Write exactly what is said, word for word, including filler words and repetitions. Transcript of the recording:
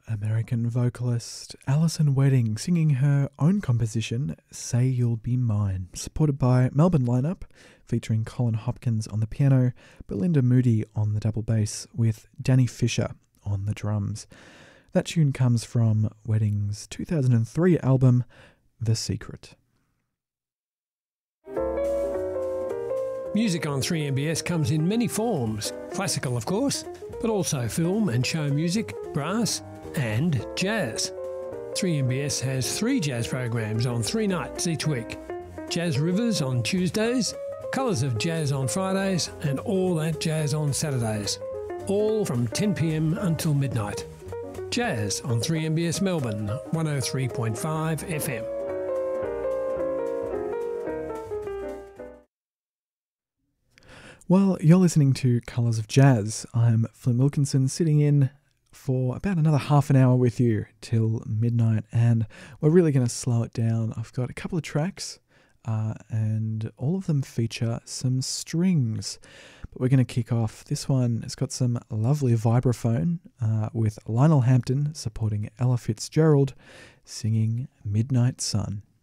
American vocalist Alison Wedding singing her own composition, Say You'll Be Mine, supported by Melbourne lineup featuring Colin Hopkins on the piano, Belinda Moody on the double bass with Danny Fisher on the drums. That tune comes from Wedding's two thousand three album, The Secret. Music on three M B S comes in many forms. Classical, of course, but also film and show music, brass and jazz. three M B S has three jazz programs on three nights each week. Jazz Rivers on Tuesdays, Colours of Jazz on Fridays and All That Jazz on Saturdays. All from ten p m until midnight. Jazz on three M B S Melbourne, one oh three point five F M. Well, you're listening to Colours of Jazz. I'm Flynn Wilkinson, sitting in for about another half an hour with you till midnight, and we're really going to slow it down. I've got a couple of tracks, uh, and all of them feature some strings. But we're going to kick off. This one has got some lovely vibraphone uh, with Lionel Hampton supporting Ella Fitzgerald singing Midnight Sun.